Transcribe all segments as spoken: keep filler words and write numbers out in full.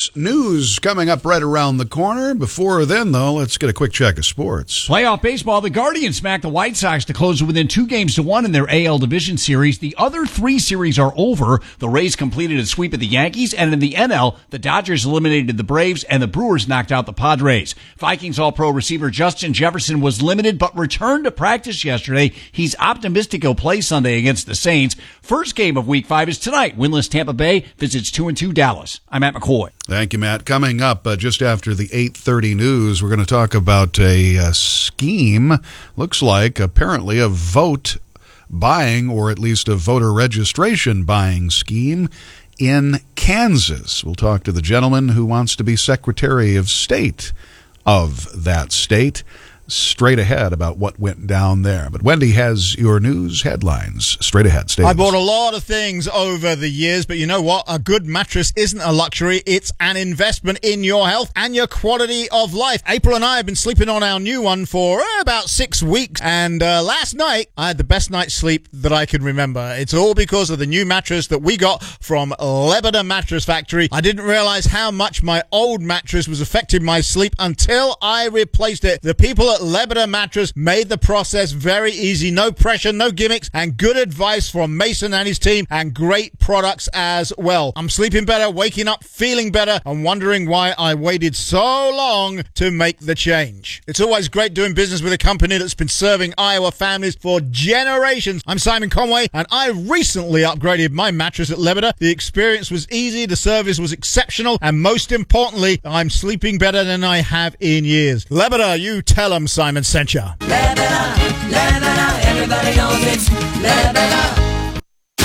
Sports news coming up right around the corner. Before then, though, let's get a quick check of sports. Playoff baseball, the Guardians smacked the White Sox to close within two games to one in their A L Division Series. The other three series are over. The Rays completed a sweep of the Yankees, and in the N L, the Dodgers eliminated the Braves, and the Brewers knocked out the Padres. Vikings All-Pro receiver Justin Jefferson was limited, but returned to practice yesterday. He's optimistic he'll play Sunday against the Saints. First game of Week five is tonight. Winless Tampa Bay visits two and two Dallas. I'm Matt McCoy. Thank you, Matt. Coming up uh, just after the eight thirty news, we're going to talk about a, a scheme. Looks like apparently a vote buying, or at least a voter registration buying scheme in Kansas. We'll talk to the gentleman who wants to be Secretary of State of that state straight ahead about what went down there. But Wendy has your news headlines straight ahead. Stay I bought a lot of things over the years, but you know what? A good mattress isn't a luxury. It's an investment in your health and your quality of life. April and I have been sleeping on our new one for uh, about six weeks. And uh, last night, I had the best night's sleep that I can remember. It's all because of the new mattress that we got from Lebeda Mattress Factory. I didn't realize how much my old mattress was affecting my sleep until I replaced it. The people at Lebeda Mattress made the process very easy. No pressure, no gimmicks, and good advice from Mason and his team, and great products as well. I'm sleeping better, waking up, feeling better, and wondering why I waited so long to make the change. It's always great doing business with a company that's been serving Iowa families for generations. I'm Simon Conway, and I recently upgraded my mattress at Lebeda. The experience was easy, the service was exceptional, and most importantly, I'm sleeping better than I have in years. Lebeda, you tell them Simon sent ya. Lebeda, Lebeda, everybody knows it's Lebeda.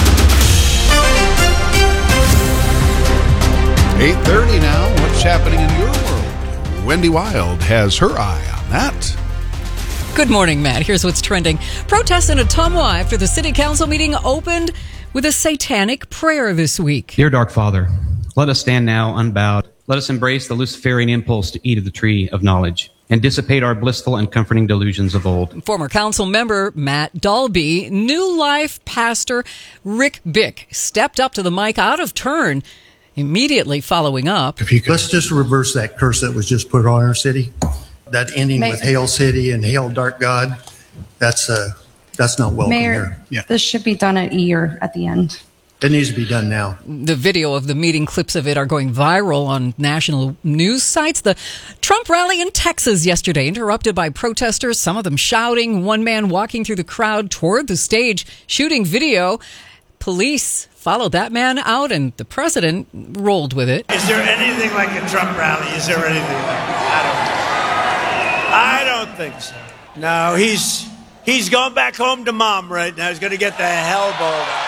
eight thirty now. What's happening in your world? Wendy Wild has her eye on that. Good morning, Matt. Here's what's trending. Protests in Ottumwa after the city council meeting opened with a satanic prayer this week. Dear Dark Father, let us stand now unbowed. Let us embrace the Luciferian impulse to eat of the tree of knowledge and dissipate our blissful and comforting delusions of old. Former council member Matt Dalby, New Life pastor Rick Bick stepped up to the mic out of turn, immediately following up. If you could, let's just reverse that curse that was just put on our city. That ending Mayor, with Hail City and Hail Dark God, that's uh, that's not welcome Mayor, here. Yeah. This should be done at E or at the end. It needs to be done now. The video of the meeting, clips of it are going viral on national news sites. The Trump rally in Texas yesterday, interrupted by protesters, some of them shouting, one man walking through the crowd toward the stage, shooting video. Police followed that man out, and the president rolled with it. Is there anything like a Trump rally? Is there anything like it? I don't, I don't think so. No, he's he's going back home to mom right now. He's going to get the hell balled out.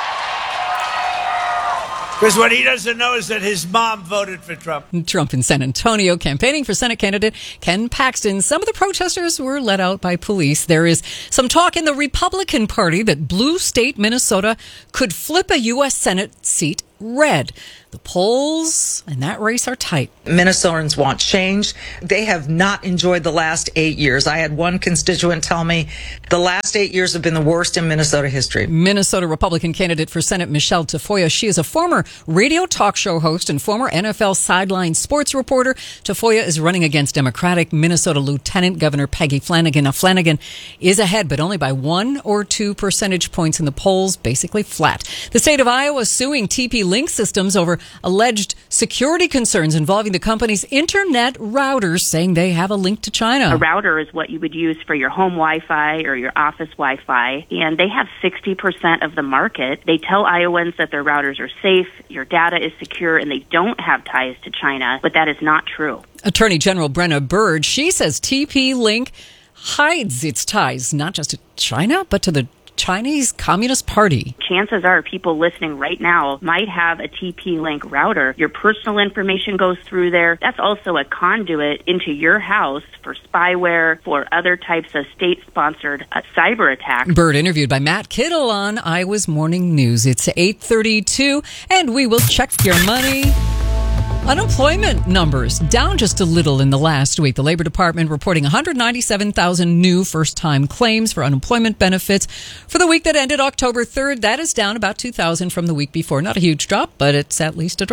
Because what he doesn't know is that his mom voted for Trump. Trump in San Antonio campaigning for Senate candidate Ken Paxton. Some of the protesters were let out by police. There is some talk in the Republican Party that blue state Minnesota could flip a U S Senate seat red. The polls in that race are tight. Minnesotans want change. They have not enjoyed the last eight years. I had one constituent tell me the last eight years have been the worst in Minnesota history. Minnesota Republican candidate for Senate Michelle Tafoya. She is a former radio talk show host and former N F L sideline sports reporter. Tafoya is running against Democratic Minnesota Lieutenant Governor Peggy Flanagan. Now, Flanagan is ahead, but only by one or two percentage points in the polls, basically flat. The state of Iowa suing T P Link Systems over alleged security concerns involving the company's internet routers, saying they have a link to China. A router is what you would use for your home Wi-Fi or your office Wi-Fi, and they have sixty percent of the market. They tell Iowans that their routers are safe, your data is secure, and they don't have ties to China, but that is not true. Attorney General Brenna Bird, she says T P Link hides its ties not just to China, but to the Chinese Communist Party. Chances are people listening right now might have a T P Link router. Your personal information goes through there. That's also a conduit into your house for spyware, for other types of state-sponsored uh, cyber attacks. Bird interviewed by Matt Kittle on Iowa's Morning News. It's eight thirty-two, and we will check your money. Unemployment numbers down just a little in the last week. The Labor Department reporting one hundred ninety-seven thousand new first-time claims for unemployment benefits for the week that ended October third. That is down about two thousand from the week before. Not a huge drop, but it's at least a drop.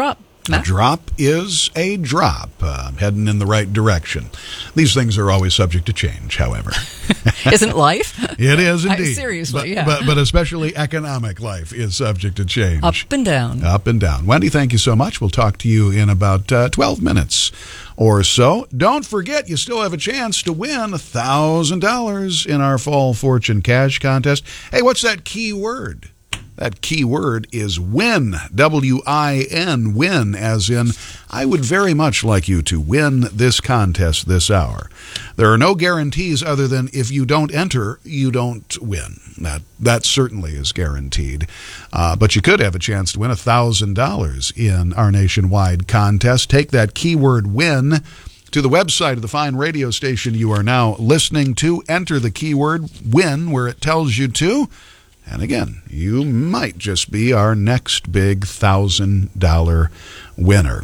Matt? A drop is a drop, uh, heading in the right direction. These things are always subject to change, however. Isn't life? It is indeed. I, seriously, but, yeah. But, but especially economic life is subject to change. Up and down. Up and down. Wendy, thank you so much. We'll talk to you in about uh, twelve minutes or so. Don't forget, you still have a chance to win one thousand dollars in our Fall Fortune Cash Contest. Hey, what's that key word? That key word is win, W I N, win, as in, I would very much like you to win this contest this hour. There are no guarantees other than if you don't enter, you don't win. That that certainly is guaranteed. Uh, but you could have a chance to win one thousand dollars in our nationwide contest. Take that keyword win to the website of the fine radio station you are now listening to. Enter the keyword win where it tells you to. And again, you might just be our next big one thousand dollars winner.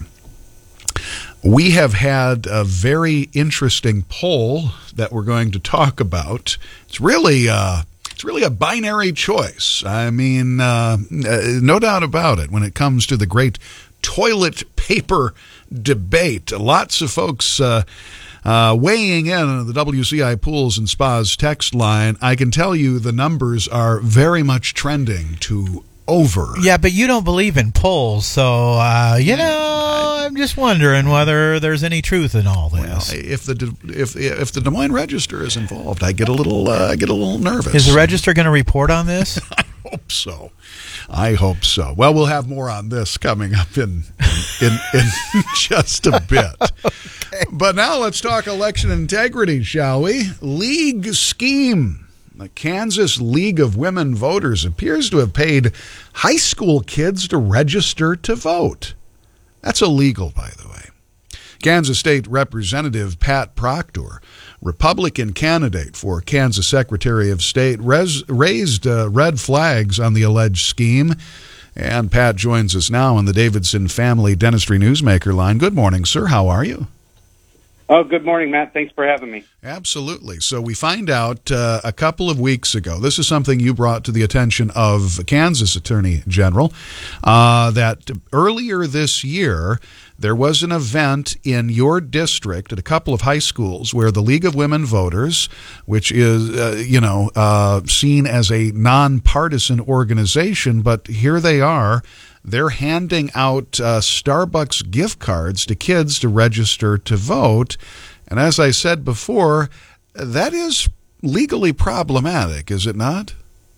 We have had a very interesting poll that we're going to talk about. It's really, uh, it's really a binary choice. I mean, uh, no doubt about it when it comes to the great toilet paper debate. Lots of folks uh, uh, weighing in on the W C I Pools and Spas text line. I can tell you the numbers are very much trending to over. Yeah, but you don't believe in polls, so, uh, you know, I'm just wondering whether there's any truth in all this. Well, if the if if the Des Moines Register is involved, I get a little uh, I get a little nervous. Is the Register going to report on this? I hope so. I hope so. Well, we'll have more on this coming up in in, in, in just a bit. Okay. But now let's talk election integrity, shall we? League scheme. The Kansas League of Women Voters appears to have paid high school kids to register to vote. That's illegal, by the way. Kansas State Representative Pat Proctor, Republican candidate for Kansas Secretary of State, res- raised uh, red flags on the alleged scheme. And Pat joins us now on the Davidson Family Dentistry Newsmaker line. Good morning, sir. How are you? Oh, good morning, Matt. Thanks for having me. Absolutely. So we find out uh, a couple of weeks ago, this is something you brought to the attention of Kansas Attorney General, uh, that earlier this year, there was an event in your district at a couple of high schools where the League of Women Voters, which is, uh, you know, uh, seen as a nonpartisan organization, but here they are. They're handing out uh, Starbucks gift cards to kids to register to vote. And as I said before, that is legally problematic, is it not?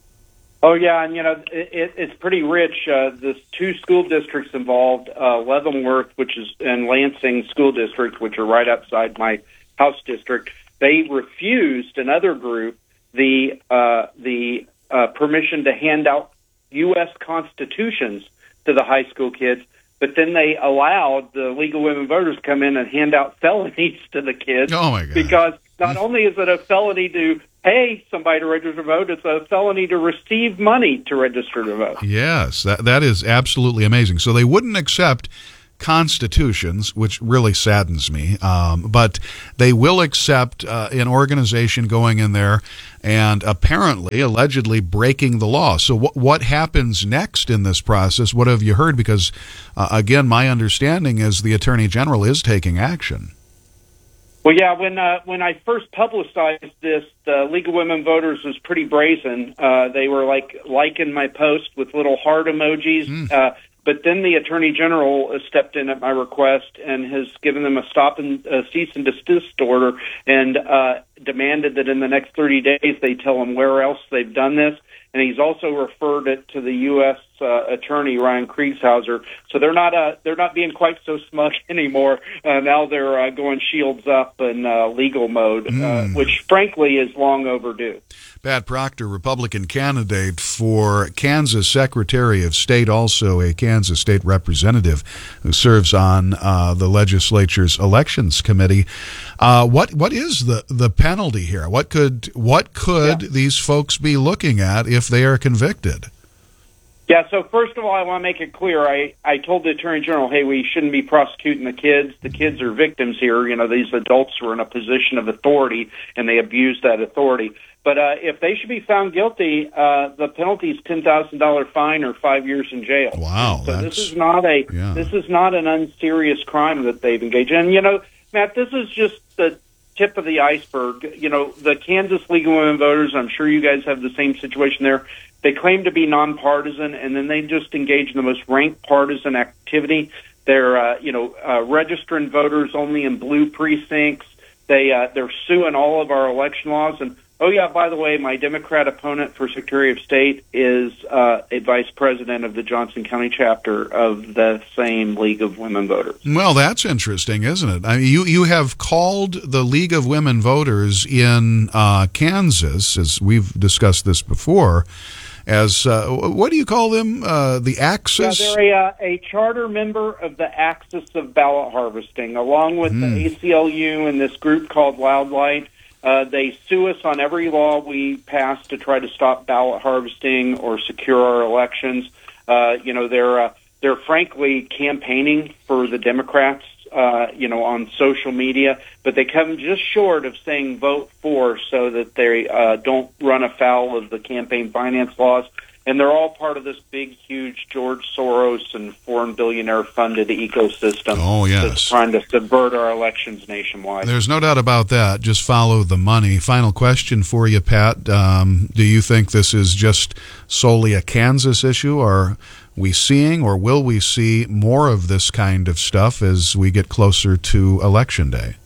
Oh, yeah, and, you know, it, it's pretty rich. Uh, there's two school districts involved, uh, Leavenworth, which is, and Lansing School District, which are right outside my house district. They refused, another group, the, uh, the uh, permission to hand out U S constitutions to the high school kids, but then they allowed the League of Women Voters to come in and hand out felonies to the kids. Oh, my God. Because not only is it a felony to pay somebody to register to vote, it's a felony to receive money to register to vote. Yes, that that is absolutely amazing. So they wouldn't accept constitutions, which really saddens me, um, but they will accept uh, an organization going in there and apparently, allegedly breaking the law. So what what happens next in this process? What have you heard? Because, uh, again, my understanding is the Attorney General is taking action. Well, yeah, when uh, when I first publicized this, the League of Women Voters was pretty brazen. Uh, they were like liking my post with little heart emojis. Mm. Uh, but then the Attorney General stepped in at my request and has given them a stop and a cease and desist order and uh, demanded that in the next thirty days they tell them where else they've done this. And he's also referred it to the U S Uh, attorney Ryan Kriegshauser, so they're not uh, they're not being quite so smug anymore. Uh, now they're uh, going shields up in uh, legal mode, mm. uh, which frankly is long overdue. Pat Proctor, Republican candidate for Kansas Secretary of State, also a Kansas State representative who serves on uh, the legislature's elections committee. Uh, what what is the, the penalty here? What could what could yeah. these folks be looking at if they are convicted? Yeah, so first of all, I want to make it clear. I, I told the Attorney General, hey, we shouldn't be prosecuting the kids. The kids are victims here. You know, these adults were in a position of authority, and they abused that authority. But uh, if they should be found guilty, uh, the penalty is ten thousand dollars fine or five years in jail. Wow. So that's, this is not a yeah. this is not an unserious crime that they've engaged in. And, you know, Matt, this is just the tip of the iceberg. You know, the Kansas League of Women Voters, I'm sure you guys have the same situation there. They claim to be nonpartisan, and then they just engage in the most rank partisan activity. They're, uh, you know, uh, registering voters only in blue precincts. They, uh, they're suing all of our election laws. And, oh, yeah, by the way, my Democrat opponent for Secretary of State is uh, a vice president of the Johnson County chapter of the same League of Women Voters. Well, that's interesting, isn't it? I mean, you, you have called the League of Women Voters in uh, Kansas, as we've discussed this before, as, uh, what do you call them, uh, the Axis? Yeah, they're a, uh, a charter member of the Axis of Ballot Harvesting, along with mm. the A C L U and this group called Loud Light. Uh, they sue us on every law we pass to try to stop ballot harvesting or secure our elections. Uh, you know, they're uh, they're frankly campaigning for the Democrats, uh, you know, on social media, but they come just short of saying vote for so that they uh, don't run afoul of the campaign finance laws. And they're all part of this big, huge George Soros and foreign billionaire-funded ecosystem oh, yes. that's trying to subvert our elections nationwide. There's no doubt about that. Just follow the money. Final question for you, Pat. Um, do you think this is just solely a Kansas issue? Are we seeing or will we see more of this kind of stuff as we get closer to Election Day?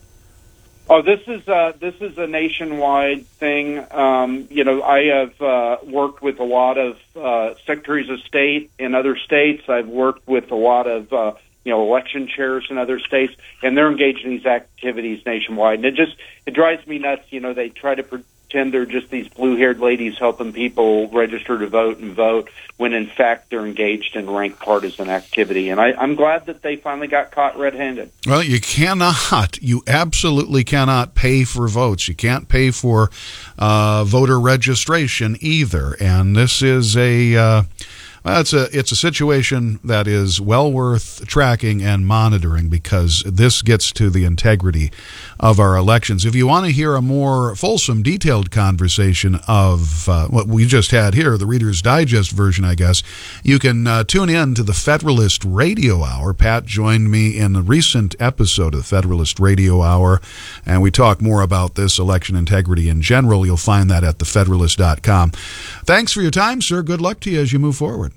Oh, this is uh, this is a nationwide thing. Um, you know, I have uh, worked with a lot of uh, secretaries of state in other states. I've worked with a lot of uh, you know election chairs in other states, and they're engaged in these activities nationwide. And it just it drives me nuts. You know, they try to pretend they're just these blue-haired ladies helping people register to vote and vote, when in fact they're engaged in rank partisan activity. And I, I'm glad that they finally got caught red-handed. Well, you cannot, you absolutely cannot pay for votes. You can't pay for uh, voter registration either. And this is a... Uh, Well, it's a it's a situation that is well worth tracking and monitoring, because this gets to the integrity of our elections. If you want to hear a more fulsome, detailed conversation of uh, what we just had here, the Reader's Digest version, I guess, you can uh, tune in to the Federalist Radio Hour. Pat joined me in a recent episode of the Federalist Radio Hour, and we talk more about this election integrity in general. You'll find that at the federalist dot com. Thanks for your time, sir. Good luck to you as you move forward.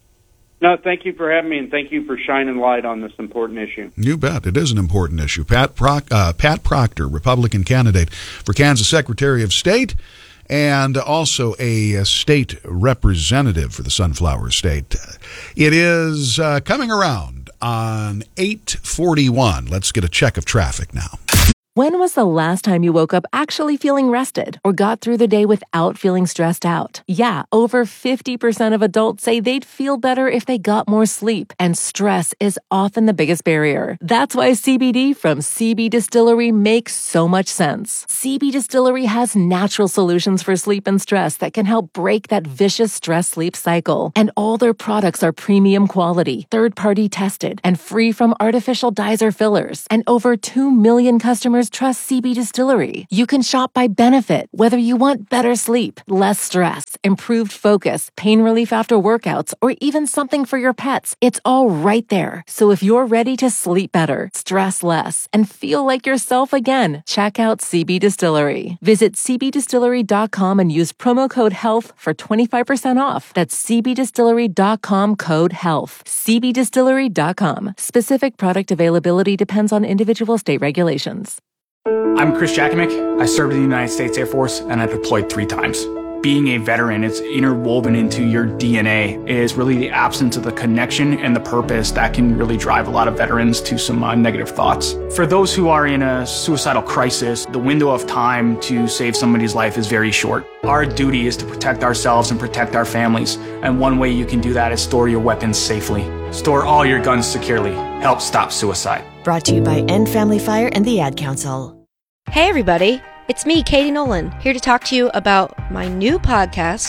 No, thank you for having me, and thank you for shining light on this important issue. You bet. It is an important issue. Pat, Proc- uh, Pat Proctor, Republican candidate for Kansas Secretary of State, and also a state representative for the Sunflower State. It is uh, coming around on eight forty-one. Let's get a check of traffic now. When was the last time you woke up actually feeling rested or got through the day without feeling stressed out? Yeah, over fifty percent of adults say they'd feel better if they got more sleep, and stress is often the biggest barrier. That's why C B D from C B Distillery makes so much sense. C B Distillery has natural solutions for sleep and stress that can help break that vicious stress-sleep cycle. And all their products are premium quality, third-party tested, and free from artificial dyes or fillers. And over two million customers trust C B Distillery. You can shop by benefit, whether you want better sleep, less stress, improved focus, pain relief after workouts, or even something for your pets. It's all right there. So if you're ready to sleep better, stress less, and feel like yourself again, check out C B Distillery. Visit c b distillery dot com and use promo code HEALTH for twenty-five percent off. That's c b distillery dot com code HEALTH. c b distillery dot com. Specific product availability depends on individual state regulations. I'm Chris Jakimick. I served in the United States Air Force, and I deployed three times. Being a veteran, it's interwoven into your D N A. It is really the absence of the connection and the purpose that can really drive a lot of veterans to some uh, negative thoughts. For those who are in a suicidal crisis, the window of time to save somebody's life is very short. Our duty is to protect ourselves and protect our families, and one way you can do that is store your weapons safely. Store all your guns securely. Help stop suicide. Brought to you by End Family Fire and the Ad Council. Hey everybody, it's me, Katie Nolan, here to talk to you about my new podcast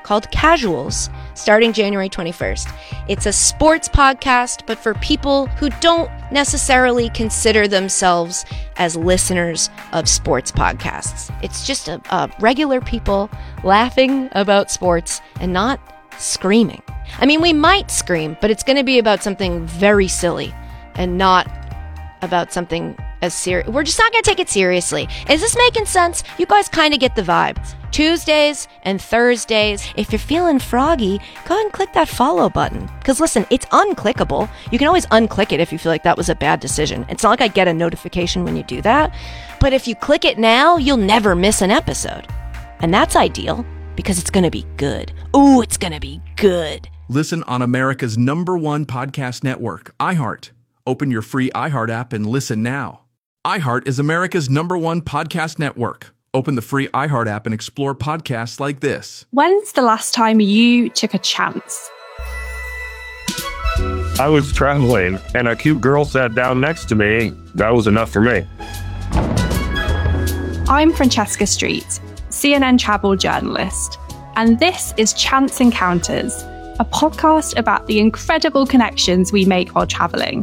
called Casuals, starting January twenty-first. It's a sports podcast, but for people who don't necessarily consider themselves as listeners of sports podcasts. It's just a, a regular people laughing about sports and not screaming. I mean, we might scream, but it's going to be about something very silly and not about something as serious. We're just not going to take it seriously. Is this making sense? You guys kind of get the vibe. Tuesdays and Thursdays. If you're feeling froggy, go ahead and click that follow button. Because listen, it's unclickable. You can always unclick it if you feel like that was a bad decision. It's not like I get a notification when you do that. But if you click it now, you'll never miss an episode. And that's ideal because it's going to be good. Ooh, it's going to be good. Listen on America's number one podcast network, iHeart. Open your free iHeart app and listen now. iHeart is America's number one podcast network. Open the free iHeart app and explore podcasts like this. When's the last time you took a chance? I was traveling and a cute girl sat down next to me. That was enough for me. I'm Francesca Street, C N N travel journalist, and this is Chance Encounters, a podcast about the incredible connections we make while traveling.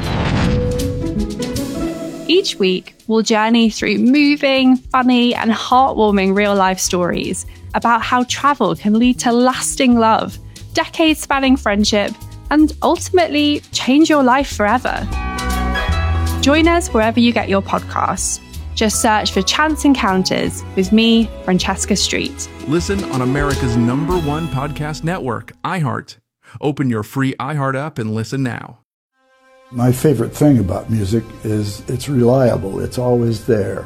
Each week, we'll journey through moving, funny, and heartwarming real-life stories about how travel can lead to lasting love, decades-spanning friendship, and ultimately change your life forever. Join us wherever you get your podcasts. Just search for Chance Encounters with me, Francesca Street. Listen on America's number one podcast network, iHeart. Open your free iHeart app and listen now. My favorite thing about music is it's reliable. It's always there.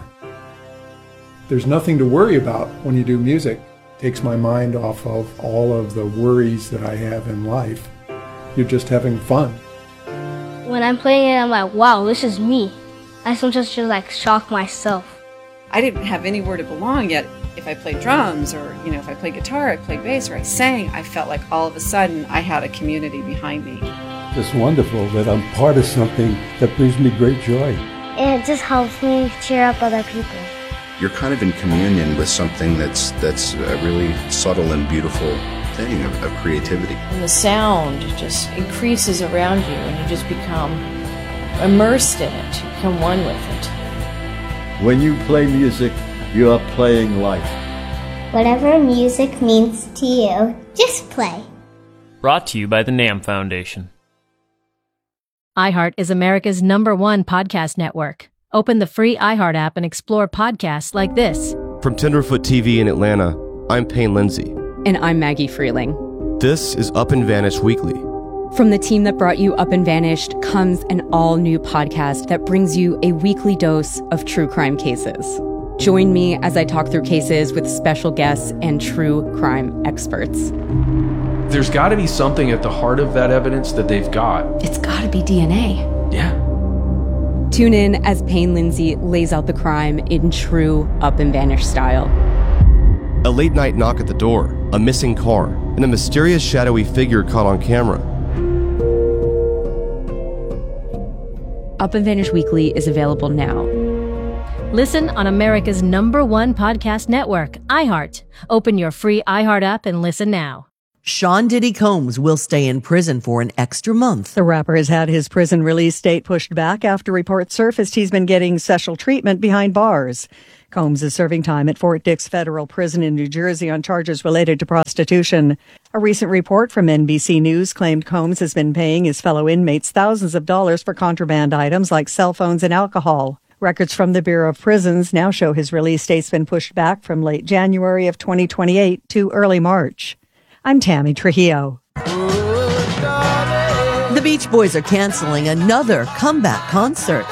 There's nothing to worry about when you do music. It takes my mind off of all of the worries that I have in life. You're just having fun. When I'm playing it, I'm like, wow, this is me. I sometimes just like shock myself. I didn't have anywhere to belong yet. If I played drums or, you know, if I played guitar, I played bass, or I sang, I felt like all of a sudden I had a community behind me. It's wonderful that I'm part of something that brings me great joy. It just helps me cheer up other people. You're kind of in communion with something that's that's a really subtle and beautiful thing of, of creativity. And the sound just increases around you and you just become immersed in it. You become one with it. When you play music, you are playing life. Whatever music means to you, just play. Brought to you by the NAMM Foundation. iHeart is America's number one podcast network. Open the free iHeart app and explore podcasts like this. From Tenderfoot T V in Atlanta, I'm Payne Lindsay. And I'm Maggie Freeling. This is Up and Vanished Weekly. From the team that brought you Up and Vanished comes an all-new podcast that brings you a weekly dose of true crime cases. Join me as I talk through cases with special guests and true crime experts. There's got to be something at the heart of that evidence that they've got. It's got to be D N A. Yeah. Tune in as Payne Lindsay lays out the crime in true Up and Vanished style. A late night knock at the door, a missing car, and a mysterious shadowy figure caught on camera. Up and Vanished Weekly is available now. Listen on America's number one podcast network, iHeart. Open your free iHeart app and listen now. Sean Diddy Combs will stay in prison for an extra month. The rapper has had his prison release date pushed back after reports surfaced he's been getting special treatment behind bars. Combs is serving time at Fort Dix Federal Prison in New Jersey on charges related to prostitution. A recent report from N B C News claimed Combs has been paying his fellow inmates thousands of dollars for contraband items like cell phones and alcohol. Records from the Bureau of Prisons now show his release date's been pushed back from late January of twenty twenty-eight to early March. I'm Tammy Trujillo. The Beach Boys are canceling another comeback concert.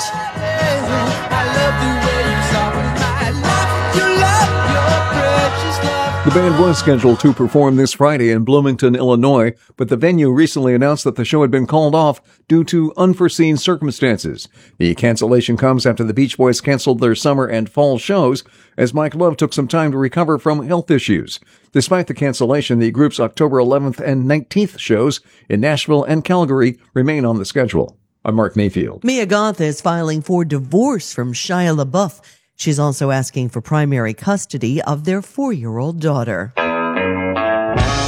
The band was scheduled to perform this Friday in Bloomington, Illinois, but the venue recently announced that the show had been called off due to unforeseen circumstances. The cancellation comes after the Beach Boys canceled their summer and fall shows, as Mike Love took some time to recover from health issues. Despite the cancellation, the group's October eleventh and nineteenth shows in Nashville and Calgary remain on the schedule. I'm Mark Mayfield. Mia Goth is filing for divorce from Shia LaBeouf. She's also asking for primary custody of their four-year-old daughter.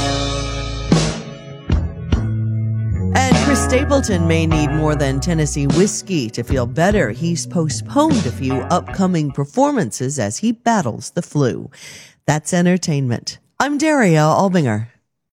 Stapleton may need more than Tennessee whiskey to feel better. He's postponed a few upcoming performances as he battles the flu. That's entertainment. I'm Daria Albinger.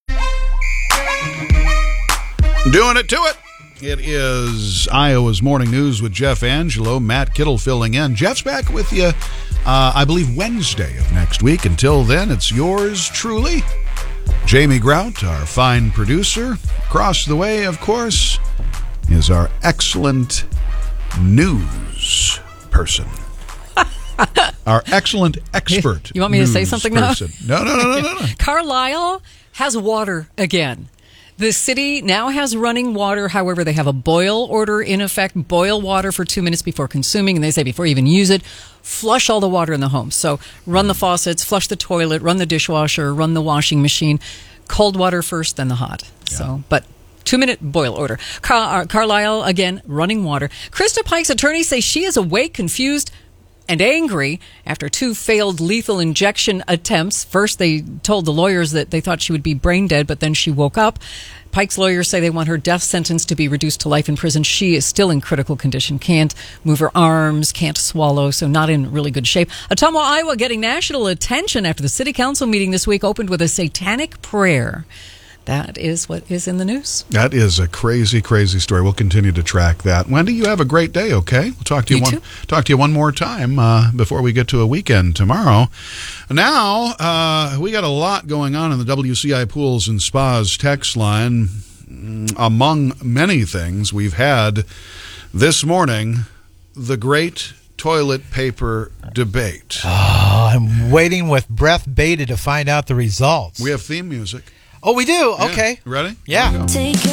Doing it to it. It is Iowa's Morning News with Jeff Angelo. Matt Kittle filling in. Jeff's back with you, uh, I believe, Wednesday of next week. Until then, it's yours truly, Jamie Grout, our fine producer. Across the way, of course, is our excellent news person. Our excellent expert. You want me to say news something person. now? No, no, no, no, no, no. Carlisle has water again. The city now has running water. However, they have a boil order in effect. Boil water for two minutes before consuming. And they say before you even use it, flush all the water in the home. So run the faucets, flush the toilet, run the dishwasher, run the washing machine. Cold water first, then the hot. Yeah. So, but two-minute boil order. Car- Carlisle, again, running water. Krista Pike's attorneys say she is awake, confused, and angry after two failed lethal injection attempts. First, they told the lawyers that they thought she would be brain dead, but then she woke up. Pike's lawyers say they want her death sentence to be reduced to life in prison. She is still in critical condition, can't move her arms, can't swallow, so not in really good shape. Ottumwa, Iowa getting national attention after the city council meeting this week opened with a satanic prayer. That is what is in the news. That is a crazy, crazy story. We'll continue to track that. Wendy, you have a great day, okay? We'll talk to you, you one too. talk to you one more time uh, before we get to a weekend tomorrow. Now, uh, we got a lot going on in the W C I Pools and Spas text line. Among many things, we've had this morning the great toilet paper debate. Oh, I'm waiting with breath bated to find out the results. We have theme music. Oh, we do? Yeah. Okay. Ready? Yeah. Take